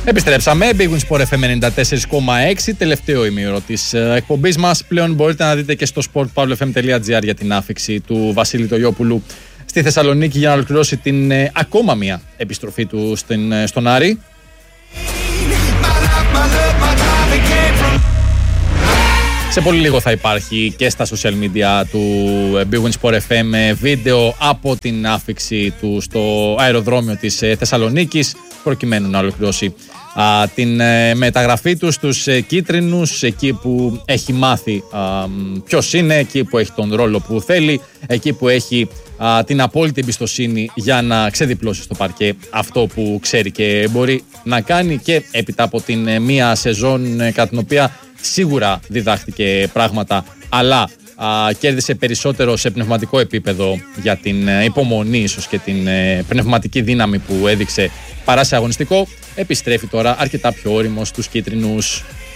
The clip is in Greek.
Επιστρέψαμε, Big Win Sport FM 94,6, τελευταίο ημίωρο της εκπομπής μας. Πλέον μπορείτε να δείτε και στο sportpavlofm.gr για την άφιξη του Βασίλη Τογιόπουλου στη Θεσσαλονίκη για να ολοκληρώσει την ακόμα μία επιστροφή του στον Άρη. Σε πολύ λίγο θα υπάρχει και στα social media του Big Win Sport FM βίντεο από την άφιξη του στο αεροδρόμιο της Θεσσαλονίκης, προκειμένου να ολοκληρώσει την μεταγραφή του στους κίτρινους, εκεί που έχει μάθει ποιος είναι, εκεί που έχει τον ρόλο που θέλει, εκεί που έχει την απόλυτη εμπιστοσύνη για να ξεδιπλώσει στο παρκέ αυτό που ξέρει και μπορεί να κάνει, και έπειτα από την μία σεζόν κατά την οποία σίγουρα διδάχτηκε πράγματα, αλλά κέρδισε περισσότερο σε πνευματικό επίπεδο για την υπομονή ίσως και την πνευματική δύναμη που έδειξε παρά σε αγωνιστικό. Επιστρέφει τώρα αρκετά πιο ώριμος στους κίτρινους.